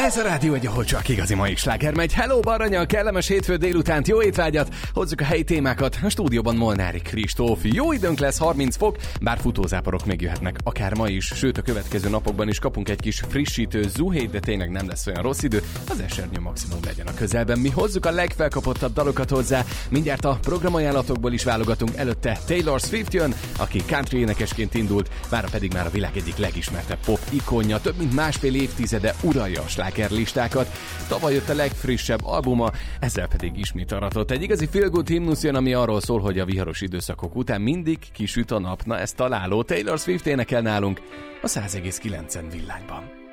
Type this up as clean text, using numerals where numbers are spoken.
Ez a rádió egy, ahol csak igazi mai sláger megy. Hello, Baranya, kellemes hétfő délutánt, jó étvágyat, hozzuk a helyi témákat. A stúdióban Molnári Kristóf. Jó időnk lesz, 30 fok, bár futózáporok még jöhetnek akár ma is, sőt a következő napokban is kapunk egy kis frissítő zuhét, de tényleg nem lesz olyan rossz idő, az esernyő maximum legyen a közelben. Mi hozzuk a legfelkapottabb dalokat hozzá, mindjárt a programajánlatokból is válogatunk, előtte Taylor Swift jön, aki country énekesként indult, mára pedig már a világ egyik legismertebb pop ikonja, több mint másfél évtizede uralja a slágerlistákat. Tavaly jött a legfrissebb albuma, ezzel pedig ismét aratott. Egy igazi feel good himnusz jön, ami arról szól, hogy a viharos időszakok után mindig kisüt a nap. Na, ez találó. Taylor Swift énekel nálunk a 100,9 villányban.